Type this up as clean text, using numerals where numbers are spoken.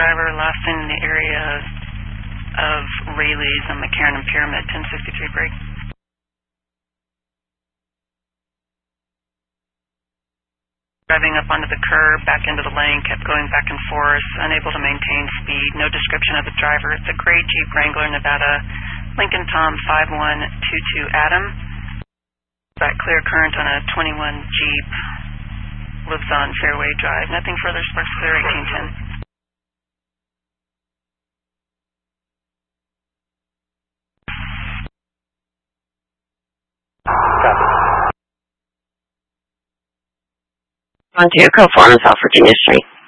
driver last seen in the area of Rayleigh's and McCarran and Pyramid, 1063 break. Driving up onto the curb, back into the lane, kept going back and forth, unable to maintain speed. No description of the driver. It's a gray Jeep Wrangler, Nevada, Lincoln Tom 5122 Adam. Got clear current on a 21 Jeep. Lives on Fairway Drive. Nothing further. Sparks clear, 1810. On to your co-foreman, South Virginia Street.